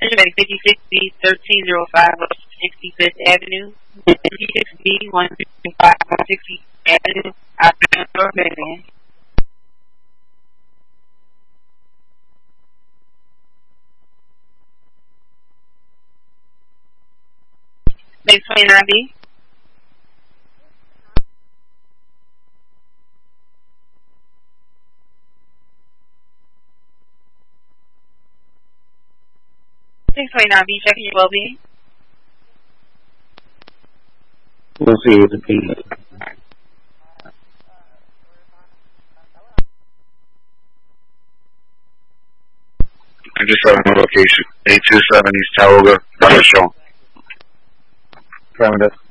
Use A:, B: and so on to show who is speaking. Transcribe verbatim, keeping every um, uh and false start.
A: fifty-six B, thirteen oh five sixty-fifth Avenue, fifty-six B, one fifty-five sixtieth Avenue, North Maryland. six twenty-nine B. six twenty-nine B, checking your well-being.
B: We'll see what the P.
C: I just have a location. eight two seven East Tioga. That's a show.
B: Affirmative.